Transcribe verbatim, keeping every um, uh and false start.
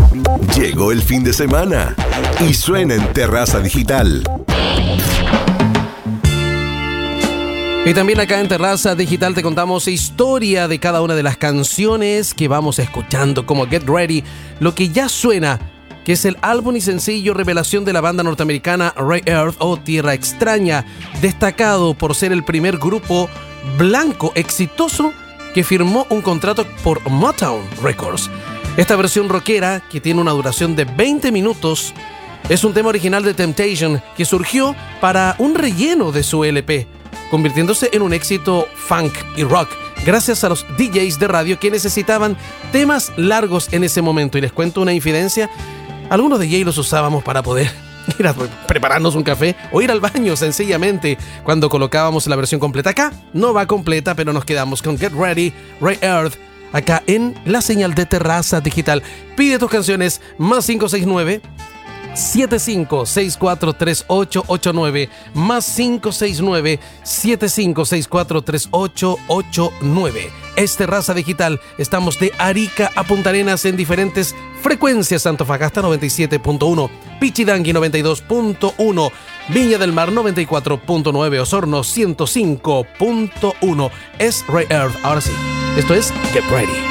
Llegó el fin de semana y suena en Terraza Digital. Y también acá en Terraza Digital te contamos historia de cada una de las canciones que vamos escuchando, como Get Ready, lo que ya suena, que es el álbum y sencillo revelación de la banda norteamericana Rare Earth o Tierra Extraña, destacado por ser el primer grupo blanco exitoso que firmó un contrato por Motown Records. Esta versión rockera, que tiene una duración de veinte minutos, es un tema original de Temptation que surgió para un relleno de su L P, convirtiéndose en un éxito funk y rock, gracias a los D Js de radio que necesitaban temas largos en ese momento. Y les cuento una infidencia, algunos D Js los usábamos para poder ir a prepararnos un café o ir al baño sencillamente cuando colocábamos la versión completa. Acá no va completa, pero nos quedamos con Get Ready, Rare Earth, acá en la señal de Terraza Digital. Pide tus canciones más cinco seis nueve, siete cinco seis cuatro tres ocho ocho nueve, más cinco seis nueve, siete cinco seis cuatro tres ocho ocho nueve. Es Terraza Digital. Estamos de Arica a Punta Arenas en diferentes frecuencias: Antofagasta noventa y siete punto uno, Pichidangui noventa y dos punto uno, Viña del Mar noventa y cuatro punto nueve, Osorno ciento cinco punto uno. Es Rare Earth. Ahora sí, esto es Get Ready.